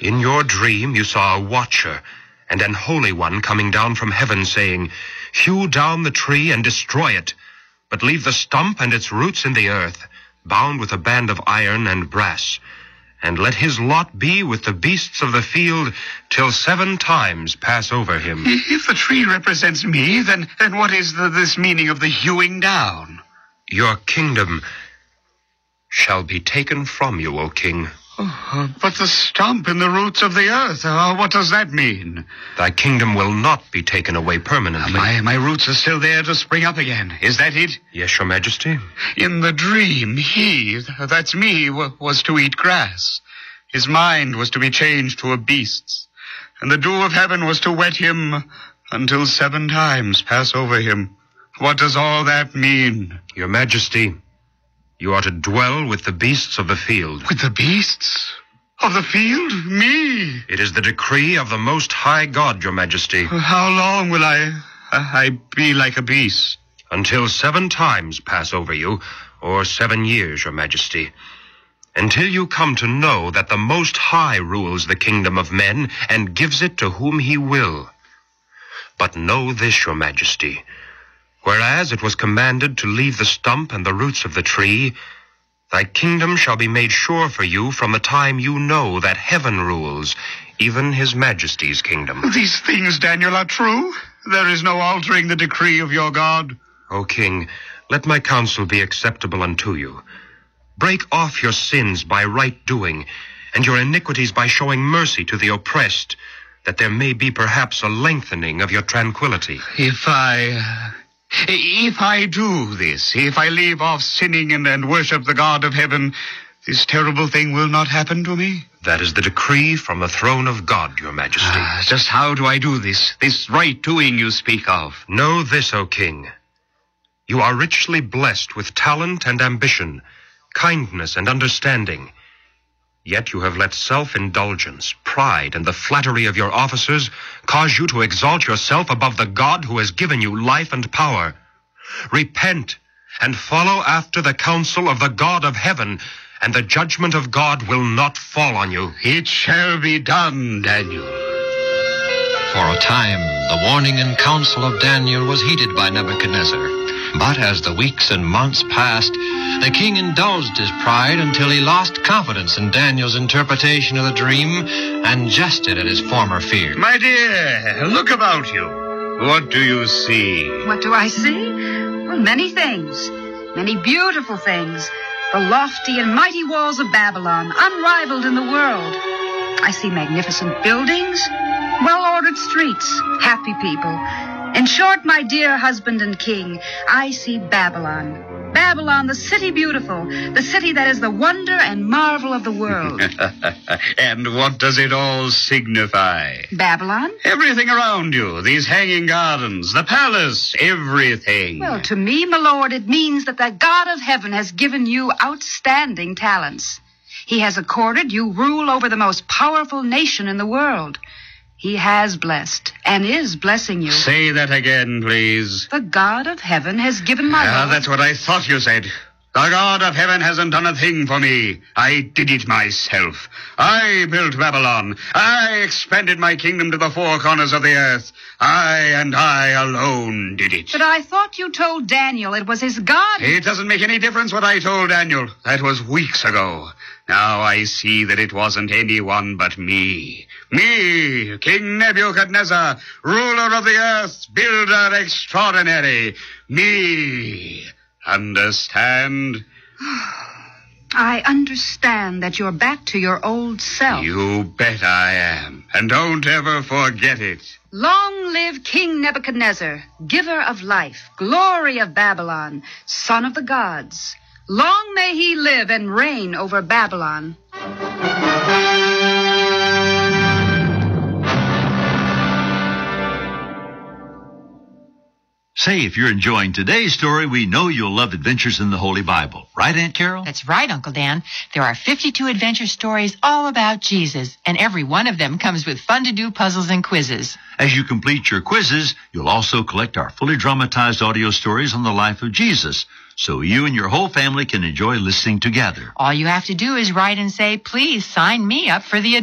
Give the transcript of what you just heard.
In your dream you saw a watcher and an holy one coming down from heaven, saying, "Hew down the tree and destroy it, but leave the stump and its roots in the earth, bound with a band of iron and brass. And let his lot be with the beasts of the field till 7 times pass over him." If the tree represents me, then what is this meaning of the hewing down? Your kingdom shall be taken from you, O king. But the stump and the roots of the earth, what does that mean? Thy kingdom will not be taken away permanently. My roots are still there to spring up again. Is that it? Yes, Your Majesty. In the dream, that's me, was to eat grass. His mind was to be changed to a beast's, and the dew of heaven was to wet him until 7 times pass over him. What does all that mean? Your Majesty, you are to dwell with the beasts of the field. With the beasts of the field? Me? It is the decree of the Most High God, Your Majesty. How long will I be like a beast? Until 7 times pass over you, or 7 years, Your Majesty. Until you come to know that the Most High rules the kingdom of men and gives it to whom he will. But know this, Your Majesty. Whereas it was commanded to leave the stump and the roots of the tree, thy kingdom shall be made sure for you from the time you know that heaven rules, even his Majesty's kingdom. These things, Daniel, are true? There is no altering the decree of your God? O king, let my counsel be acceptable unto you. Break off your sins by right doing, and your iniquities by showing mercy to the oppressed, that there may be perhaps a lengthening of your tranquility. If I do this, if I leave off sinning and worship the God of heaven, this terrible thing will not happen to me? That is the decree from the throne of God, Your Majesty. Just how do I do this right doing you speak of? Know this, O king. You are richly blessed with talent and ambition, kindness and understanding. Yet you have let self-indulgence, pride, and the flattery of your officers cause you to exalt yourself above the God who has given you life and power. Repent and follow after the counsel of the God of heaven, and the judgment of God will not fall on you. It shall be done, Daniel. For a time, the warning and counsel of Daniel was heeded by Nebuchadnezzar. But as the weeks and months passed, the king indulged his pride until he lost confidence in Daniel's interpretation of the dream and jested at his former fear. My dear, look about you. What do you see? What do I see? Well, many things. Many beautiful things. The lofty and mighty walls of Babylon, unrivaled in the world. I see magnificent buildings, well-ordered streets, happy people. In short, my dear husband and king, I see Babylon. Babylon, the city beautiful, the city that is the wonder and marvel of the world. And what does it all signify? Babylon? Everything around you, these hanging gardens, the palace, everything. Well, to me, my lord, it means that the God of heaven has given you outstanding talents. He has accorded you rule over the most powerful nation in the world. He has blessed and is blessing you. Say that again, please. The God of heaven has given my lord... That's what I thought you said. The God of heaven hasn't done a thing for me. I did it myself. I built Babylon. I expanded my kingdom to the 4 corners of the earth. I alone did it. But I thought you told Daniel it was his God... It doesn't make any difference what I told Daniel. That was weeks ago. Now I see that it wasn't anyone but me. Me, King Nebuchadnezzar, ruler of the earth, builder extraordinary. Me. Understand? I understand that you're back to your old self. You bet I am. And don't ever forget it. Long live King Nebuchadnezzar, giver of life, glory of Babylon, son of the gods. Long may he live and reign over Babylon. Say, if you're enjoying today's story, we know you'll love Adventures in the Holy Bible. Right, Aunt Carol? That's right, Uncle Dan. There are 52 adventure stories all about Jesus, and every one of them comes with fun-to-do puzzles and quizzes. As you complete your quizzes, you'll also collect our fully dramatized audio stories on the life of Jesus, so you and your whole family can enjoy listening together. All you have to do is write and say, "Please sign me up for the